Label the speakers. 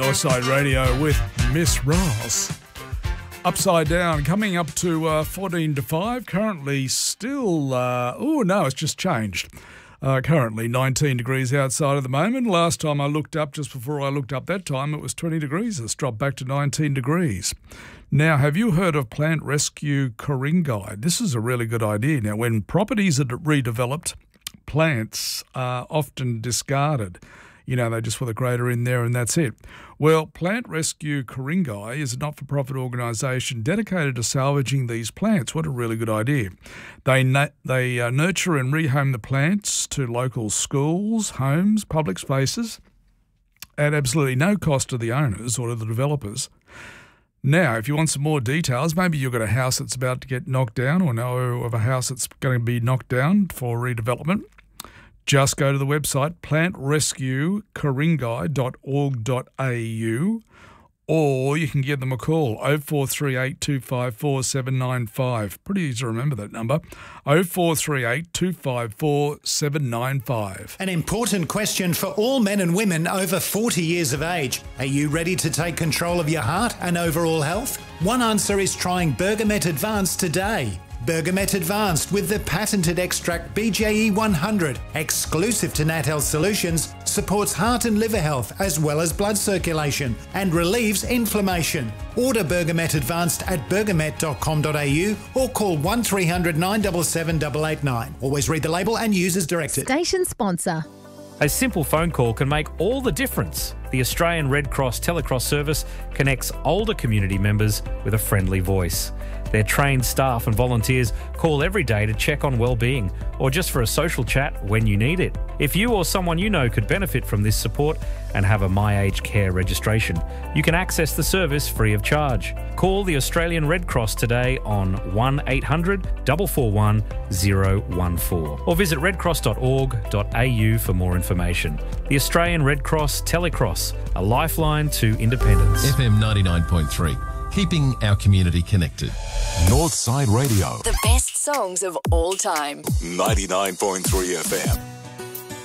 Speaker 1: Northside Radio with Miss Ross. Upside Down, coming up to 14 to 5. Currently still, it's just changed. Currently 19 degrees outside at the moment. Last time I looked up, just before I looked up that time, it was 20 degrees. It's dropped back to 19 degrees. Now, have you heard of Plant Rescue Ku-ring-gai? This is a really good idea. Now, when properties are redeveloped, plants are often discarded. You know, they just put a grater in there and that's it. Well, Plant Rescue Ku-ring-gai is a not-for-profit organisation dedicated to salvaging these plants. What a really good idea. They nurture and rehome the plants to local schools, homes, public spaces at absolutely no cost to the owners or to the developers. Now, if you want some more details, maybe you've got a house that's about to get knocked down or know of a house that's going to be knocked down for redevelopment, just go to the website plantrescuekuringai.org.au, or you can give them a call, 0438 254 795. Pretty easy to remember that number, 0438 254 795.
Speaker 2: An important question for all men and women over 40 years of age. Are you ready to take control of your heart and overall health? One answer is trying Bergamet Advanced today. Bergamet Advanced with the patented extract BJE 100, exclusive to Nat Health Solutions, supports heart and liver health as well as blood circulation and relieves inflammation. Order Bergamet Advanced at bergamet.com.au or call 1300 977 889. Always read the label and use as directed.
Speaker 3: Station sponsor.
Speaker 4: A simple phone call can make all the difference. The Australian Red Cross Telecross service connects older community members with a friendly voice. Their trained staff and volunteers call every day to check on well-being or just for a social chat when you need it. If you or someone you know could benefit from this support and have a My Aged Care registration, you can access the service free of charge. Call the Australian Red Cross today on 1800 441 014 or visit redcross.org.au for more information. The Australian Red Cross Telecross, a lifeline to independence.
Speaker 5: FM 99.3, keeping our community connected.
Speaker 6: Northside Radio.
Speaker 7: The best songs of all time.
Speaker 6: 99.3 FM.